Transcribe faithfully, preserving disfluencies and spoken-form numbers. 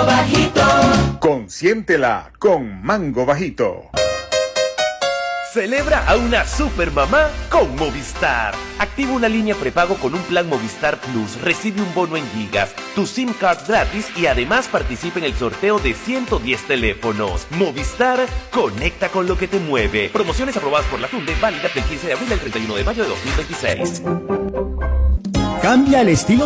Bajito. Consiéntela con Mango Bajito. Celebra a una supermamá con Movistar. Activa una línea prepago con un plan Movistar Plus. Recibe un bono en gigas, tu SIM card gratis y además participa en el sorteo de ciento diez teléfonos. Movistar, conecta con lo que te mueve. Promociones aprobadas por la Funde, válidas del quince de abril al treinta y uno de mayo de dos mil veintiséis. Cambia el estilo